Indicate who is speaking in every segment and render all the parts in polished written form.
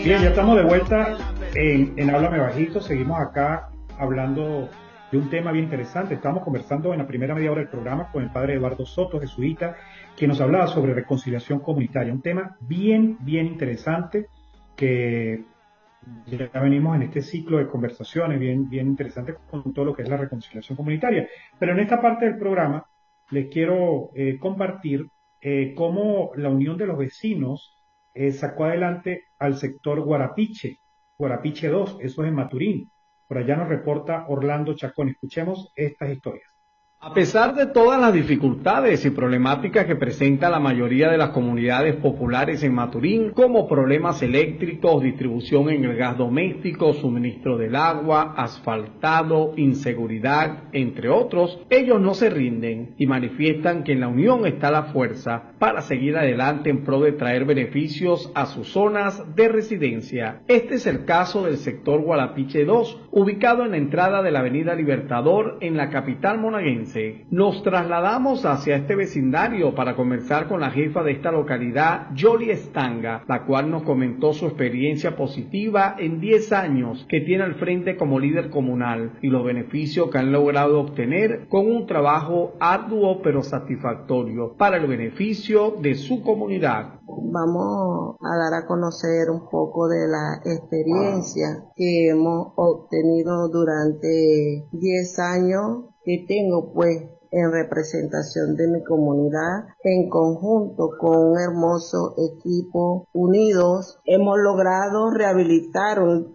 Speaker 1: Bien, ya estamos de vuelta en Háblame Bajito. Seguimos acá hablando de un tema bien interesante. Estamos conversando en la primera media hora del programa con el padre Eduardo Soto, jesuita, que nos hablaba sobre reconciliación comunitaria. Un tema bien interesante que ya venimos en este ciclo de conversaciones bien interesante con todo lo que es la reconciliación comunitaria. Pero en esta parte del programa les quiero compartir cómo la Unión de los Vecinos sacó adelante al sector Guarapiche 2, eso es en Maturín. Por allá nos reporta Orlando Chacón. Escuchemos estas historias.
Speaker 2: A pesar de todas las dificultades y problemáticas que presenta la mayoría de las comunidades populares en Maturín, como problemas eléctricos, distribución en el gas doméstico, suministro del agua, asfaltado, inseguridad, entre otros, ellos no se rinden y manifiestan que en la unión está la fuerza para seguir adelante en pro de traer beneficios a sus zonas de residencia. Este es el caso del sector Guarapiche 2, ubicado en la entrada de la avenida Libertador en la capital monaguense. Nos trasladamos hacia este vecindario para conversar con la jefa de esta localidad, Yoli Estanga, la cual nos comentó su experiencia positiva en 10 años que tiene al frente como líder comunal y los beneficios que han logrado obtener con un trabajo arduo pero satisfactorio para el beneficio de su comunidad.
Speaker 3: Vamos a dar a conocer un poco de la experiencia que hemos obtenido durante 10 años que tengo pues en representación de mi comunidad, en conjunto con un hermoso equipo unidos, hemos logrado rehabilitar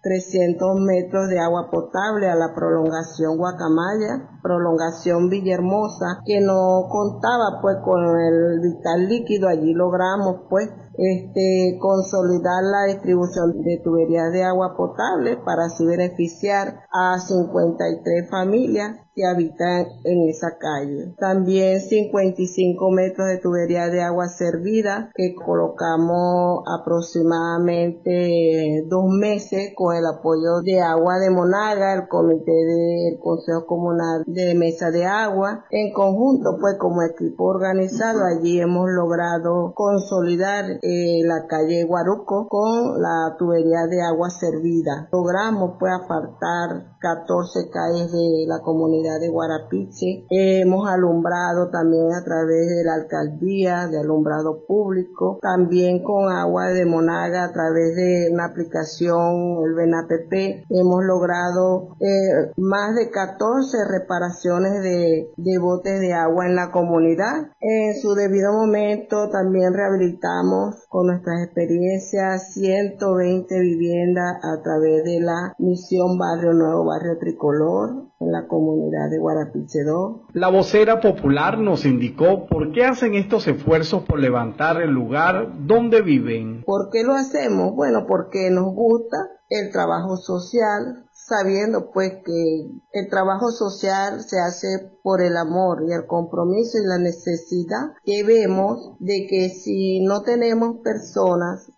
Speaker 3: 300 metros de agua potable a la prolongación Guacamaya, prolongación Villahermosa, que no contaba pues con el vital líquido. Allí logramos pues consolidar la distribución de tuberías de agua potable para así beneficiar a 53 familias que habitan en esa calle. También 55 metros de tubería de agua servida que colocamos aproximadamente 2 meses con el apoyo de Agua de Monaga, el comité del Consejo Comunal de Mesa de Agua. En conjunto, pues como equipo organizado, allí hemos logrado consolidar la calle Guaruco con la tubería de agua servida. Logramos pues asfaltar 14 calles de la comunidad de Guarapiche. Hemos alumbrado también a través de la alcaldía de alumbrado público, también con Agua de Monaga a través de una aplicación, el BENAPP. Hemos logrado más de 14 reparaciones de botes de agua en la comunidad. En su debido momento también rehabilitamos con nuestras experiencias 120 viviendas a través de la misión Barrio Nuevo, Barrio Tricolor, en la comunidad de Guarapiche 2.
Speaker 2: La vocera popular nos indicó por qué hacen estos esfuerzos por levantar el lugar donde viven.
Speaker 3: ¿Por qué lo hacemos? Bueno, porque nos gusta el trabajo social, sabiendo pues que el trabajo social se hace por el amor y el compromiso y la necesidad que vemos de que si no tenemos personas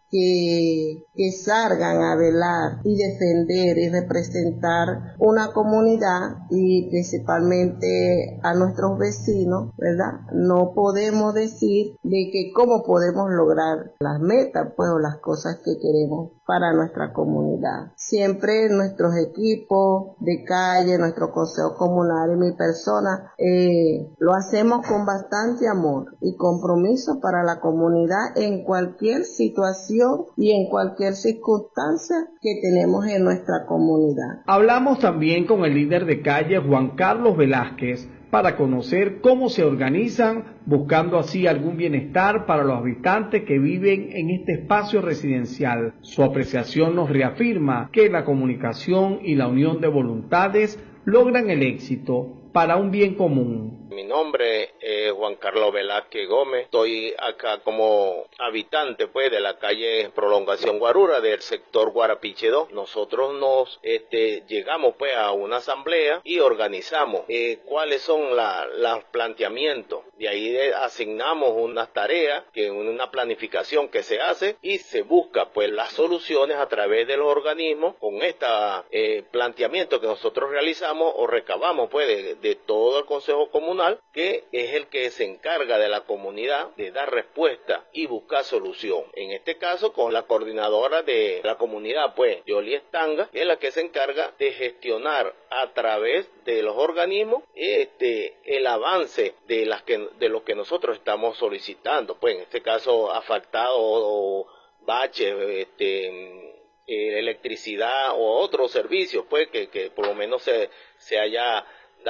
Speaker 3: que salgan a velar y defender y representar una comunidad y principalmente a nuestros vecinos, ¿verdad? No podemos decir de que cómo podemos lograr las metas, pues, o las cosas que queremos para nuestra comunidad. Siempre nuestros equipos de calle, nuestro consejo comunal y mi persona, lo hacemos con bastante amor y compromiso para la comunidad en cualquier situación y en cualquier circunstancia que tenemos en nuestra comunidad.
Speaker 2: Hablamos también con el líder de calle, Juan Carlos Velázquez, para conocer cómo se organizan, buscando así algún bienestar para los habitantes que viven en este espacio residencial. Su apreciación nos reafirma que la comunicación y la unión de voluntades logran el éxito para un bien común.
Speaker 4: Mi nombre es Juan Carlos Velázquez Gómez, estoy acá como habitante pues de la calle Prolongación Guarura del sector Guarapiche 2. Nosotros nos llegamos pues a una asamblea y organizamos cuáles son los planteamientos. De ahí asignamos unas tareas, que una planificación que se hace y se busca pues las soluciones a través de los organismos con este planteamiento que nosotros realizamos o recabamos pues de todo el Consejo Comunal, que es es el que se encarga de la comunidad de dar respuesta y buscar solución. En este caso, con la coordinadora de la comunidad, pues, Yoli Estanga, es la que se encarga de gestionar a través de los organismos el avance de lo que nosotros estamos solicitando. Pues, en este caso, asfaltado o baches, electricidad o otros servicios, pues, que por lo menos se haya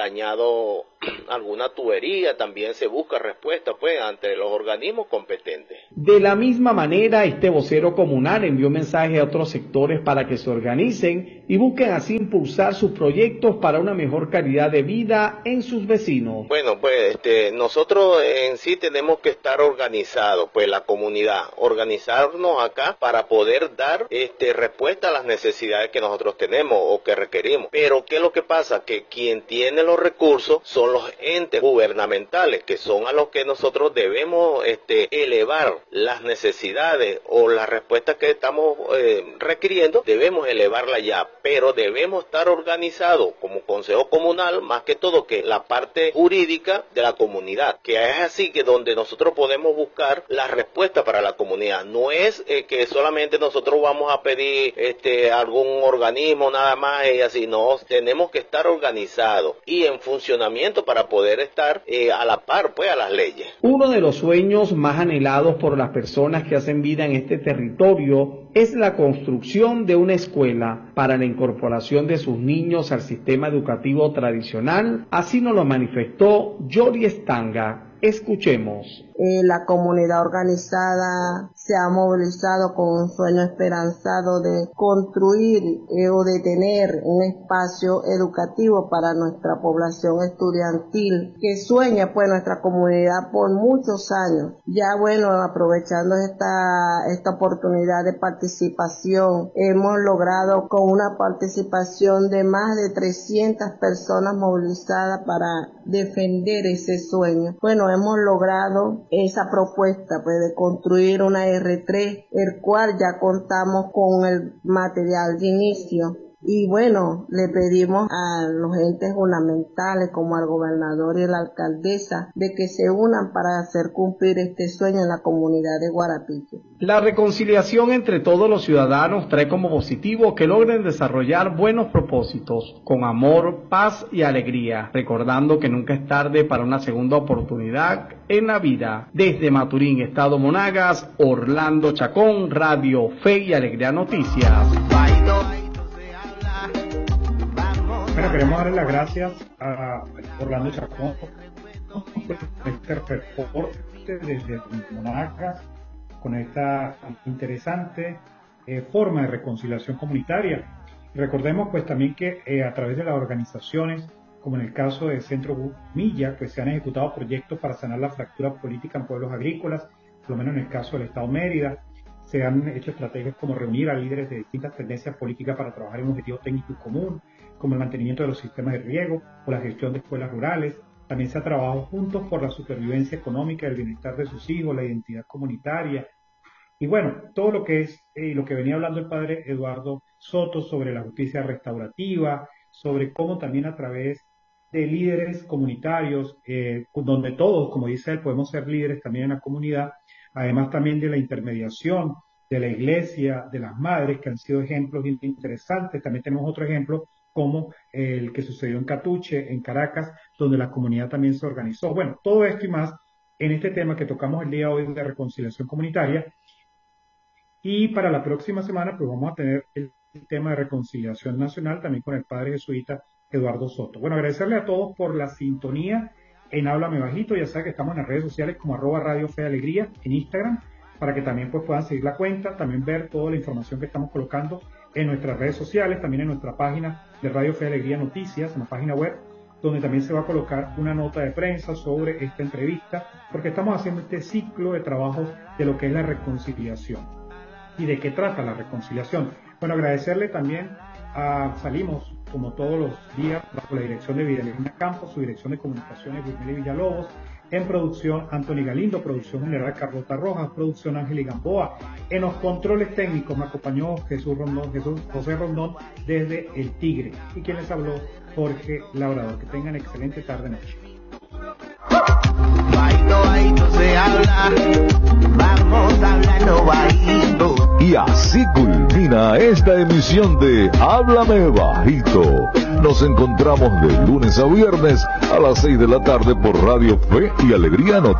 Speaker 4: dañado alguna tubería, también se busca respuesta pues ante los organismos competentes.
Speaker 2: De la misma manera, este vocero comunal envió mensaje a otros sectores para que se organicen y busquen así impulsar sus proyectos para una mejor calidad de vida en sus vecinos.
Speaker 4: Bueno, pues nosotros en sí tenemos que estar organizados, pues la comunidad, organizarnos acá para poder dar respuesta a las necesidades que nosotros tenemos o que requerimos. Pero ¿qué es lo que pasa? Que quien tiene los recursos son los entes gubernamentales, que son a los que nosotros debemos elevar las necesidades o las respuestas que estamos requiriendo, debemos elevarlas ya, pero debemos estar organizados como consejo comunal, más que todo que la parte jurídica de la comunidad, que es así que donde nosotros podemos buscar la respuesta para la comunidad. No es que solamente nosotros vamos a pedir algún organismo nada más y así, no, tenemos que estar organizados y en funcionamiento para poder estar a la par pues a las leyes.
Speaker 2: Uno de los sueños más anhelados por las personas que hacen vida en este territorio es la construcción de una escuela para la incorporación de sus niños al sistema educativo tradicional. Así nos lo manifestó Yoli Estanga. Escuchemos.
Speaker 3: La comunidad organizada se ha movilizado con un sueño esperanzado de construir o de tener un espacio educativo para nuestra población estudiantil que sueña pues nuestra comunidad por muchos años. Ya bueno, aprovechando esta oportunidad de participación, hemos logrado con una participación de más de 300 personas movilizadas para defender ese sueño. Bueno, hemos logrado esa propuesta pues de construir una R3, el cual ya contamos con el material de inicio. Y bueno, le pedimos a los entes gubernamentales como al gobernador y a la alcaldesa de que se unan para hacer cumplir este sueño en la comunidad de Guarapiche.
Speaker 2: La reconciliación entre todos los ciudadanos trae como positivo que logren desarrollar buenos propósitos con amor, paz y alegría, recordando que nunca es tarde para una segunda oportunidad en la vida. Desde Maturín, Estado Monagas, Orlando Chacón, Radio Fe y Alegría Noticias.
Speaker 1: Bueno, queremos darle las gracias a Orlando Chacón por este reporte desde Monagas con esta interesante forma de reconciliación comunitaria. Y recordemos pues también que a través de las organizaciones, como en el caso del Centro Milla, pues se han ejecutado proyectos para sanar la fractura política en pueblos agrícolas, por lo menos en el caso del Estado Mérida. Se han hecho estrategias como reunir a líderes de distintas tendencias políticas para trabajar en un objetivo técnico y común, como el mantenimiento de los sistemas de riego o la gestión de escuelas rurales. También se ha trabajado juntos por la supervivencia económica, el bienestar de sus hijos, la identidad comunitaria. Y bueno, todo lo que es lo que venía hablando el padre Eduardo Soto sobre la justicia restaurativa, sobre cómo también a través de líderes comunitarios, donde todos, como dice él, podemos ser líderes también en la comunidad, además también de la intermediación de la iglesia, de las madres, que han sido ejemplos interesantes. También tenemos otro ejemplo como el que sucedió en Catuche, en Caracas, donde la comunidad también se organizó. Bueno, todo esto y más en este tema que tocamos el día de hoy de reconciliación comunitaria. Y para la próxima semana pues vamos a tener el tema de reconciliación nacional también con el padre jesuita Eduardo Soto. Bueno, agradecerle a todos por la sintonía en Háblame Bajito. Ya saben que estamos en las redes sociales como @Radio Fe Alegría en Instagram, para que también pues puedan seguir la cuenta, también ver toda la información que estamos colocando en nuestras redes sociales, también en nuestra página de Radio Fe Alegría Noticias, en la página web, donde también se va a colocar una nota de prensa sobre esta entrevista, porque estamos haciendo este ciclo de trabajo de lo que es la reconciliación. ¿Y de qué trata la reconciliación? Bueno, agradecerle también salimos como todos los días bajo la dirección de Vidalina Campos, su dirección de comunicaciones Wilmer Villalobos, en producción Anthony Galindo, producción general Carlota Rojas, producción Ángel Gamboa. En los controles técnicos me acompañó José Rondón desde El Tigre. Y quien les habló, Jorge Labrador. Que tengan excelente tarde-noche.
Speaker 5: se habla, vamos hablando bajito.
Speaker 6: Y así culmina esta emisión de Háblame Bajito. Nos encontramos de lunes a viernes a las 6 de la tarde por Radio Fe y Alegría Noticias.